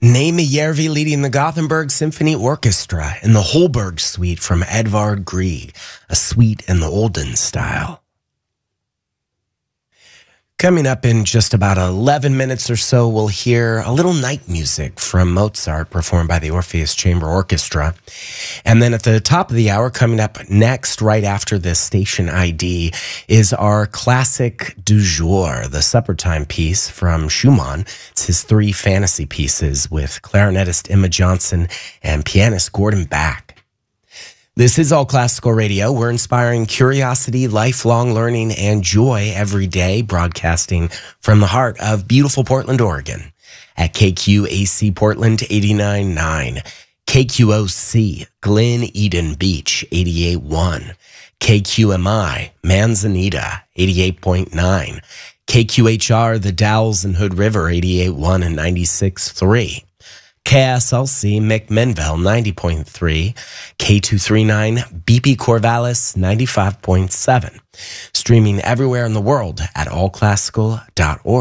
Naime Järvi leading the Gothenburg Symphony Orchestra in the Holberg Suite from Edvard Grieg, a suite in the olden style. Coming up in just about 11 minutes or so, we'll hear a little night music from Mozart performed by the Orpheus Chamber Orchestra. And then at the top of the hour, coming up next, right after this station ID, is our classic du jour, the supper time piece from Schumann. It's his 3 fantasy pieces with clarinetist Emma Johnson and pianist Gordon Bach. This is All Classical Radio. We're inspiring curiosity, lifelong learning, and joy every day, broadcasting from the heart of beautiful Portland, Oregon, at KQAC Portland 89.9, KQOC Glen Eden Beach 88.1, KQMI Manzanita 88.9, KQHR The Dalles and Hood River 88.1 and 96.3. KSLC McMinnville 90.3, K239 BP Corvallis 95.7. Streaming everywhere in the world at allclassical.org.